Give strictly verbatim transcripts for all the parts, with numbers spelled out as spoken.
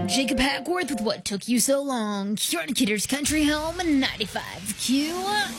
Jacob Hackworth with What Took You So Long, here on Kidder's Country Home ninety-five Q.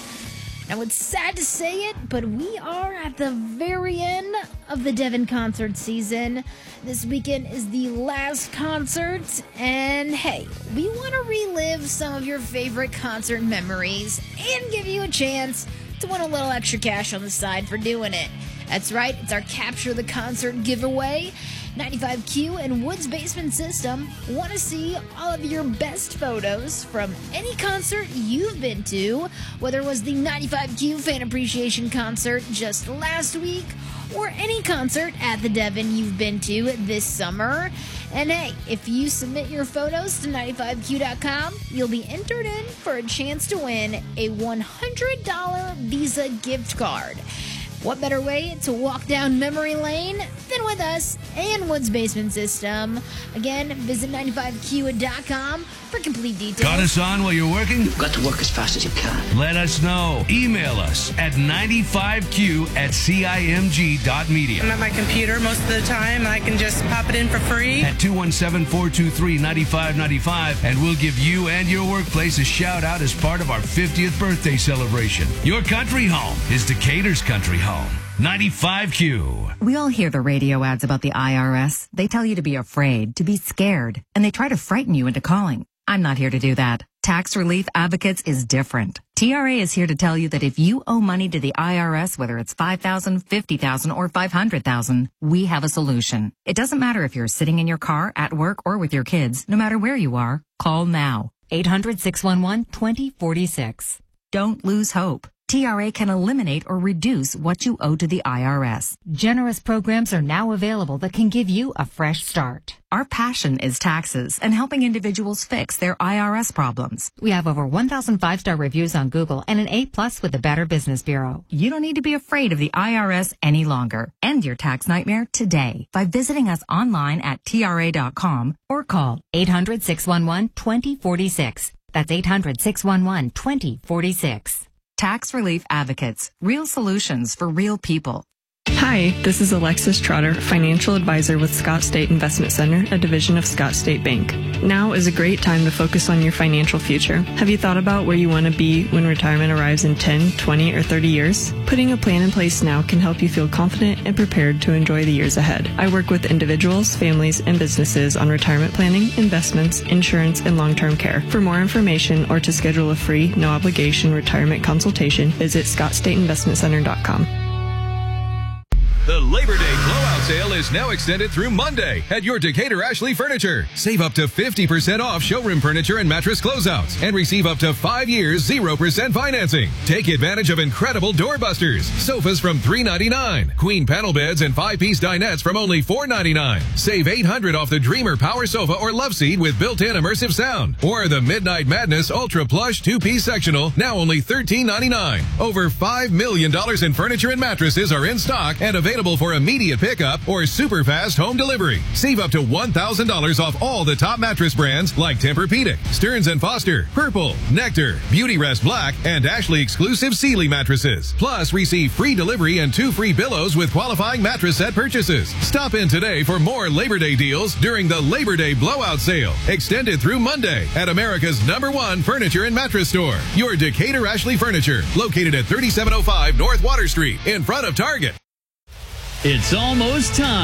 Now, it's sad to say it, but we are at the very end of the Devon concert season. This weekend is the last concert, and hey, we want to relive some of your favorite concert memories and give you a chance to win a little extra cash on the side for doing it. That's right, it's our Capture the Concert giveaway. ninety-five Q and Woods Basement System want to see all of your best photos from any concert you've been to, whether it was the ninety-five Q Fan Appreciation Concert just last week or any concert at the Devon you've been to this summer. And hey, if you submit your photos to ninety-five Q dot com, you'll be entered in for a chance to win a one hundred dollars Visa gift card. What better way to walk down memory lane than with us and Woods Basement System? Again, visit ninety-five Q dot com for complete details. Got us on while you're working? You've got to work as fast as you can. Let us know. Email us at ninety-five Q at C I M G dot media. I'm at my computer most of the time. I can just pop it in for free. At two one seven, four two three, nine five nine five, and we'll give you and your workplace a shout out as part of our fiftieth birthday celebration. Your country home is Decatur's country home. ninety-five Q. We all hear the radio ads about the I R S. They tell you to be afraid, to be scared, and they try to frighten you into calling. I'm not here to do that. Tax Relief Advocates is different. T R A is here to tell you that if you owe money to the I R S, whether it's five thousand dollars, fifty thousand dollars, or five hundred thousand dollars, we have a solution. It doesn't matter if you're sitting in your car, at work, or with your kids. No matter where you are, call now. eight hundred, six one one, two zero four six. Don't lose hope. T R A can eliminate or reduce what you owe to the I R S. Generous programs are now available that can give you a fresh start. Our passion is taxes and helping individuals fix their I R S problems. We have over one thousand five-star reviews on Google and an A plus with the Better Business Bureau. You don't need to be afraid of the I R S any longer. End your tax nightmare today by visiting us online at T R A dot com or call eight hundred, six one one, two zero four six. That's eight hundred, six one one, two zero four six. Tax Relief Advocates, real solutions for real people. Hi, this is Alexis Trotter, financial advisor with Scott State Investment Center, a division of Scott State Bank. Now is a great time to focus on your financial future. Have you thought about where you want to be when retirement arrives in ten, twenty, or thirty years? Putting a plan in place now can help you feel confident and prepared to enjoy the years ahead. I work with individuals, families, and businesses on retirement planning, investments, insurance, and long-term care. For more information or to schedule a free, no-obligation retirement consultation, visit scott state investment center dot com. The Labor Day blowout sale is now extended through Monday at your Decatur Ashley Furniture. Save up to fifty percent off showroom furniture and mattress closeouts and receive up to five years zero percent financing. Take advantage of incredible doorbusters, sofas from three ninety-nine, queen panel beds and five-piece dinettes from only four ninety-nine. Save eight hundred off the Dreamer Power Sofa or Love Seat with built-in immersive sound. Or the Midnight Madness Ultra Plush two-piece sectional, now only thirteen ninety-nine. Over five million dollars in furniture and mattresses are in stock and available for immediate pickup or super fast home delivery. Save up to one thousand dollars off all the top mattress brands like Tempur-Pedic, Stearns and Foster, Purple, Nectar, Beautyrest Black, and Ashley exclusive Sealy mattresses. Plus, receive free delivery and two free pillows with qualifying mattress set purchases. Stop in today for more Labor Day deals during the Labor Day blowout sale, extended through Monday at America's number one furniture and mattress store, your Decatur Ashley Furniture, located at thirty-seven oh five North Water Street in front of Target. It's almost time.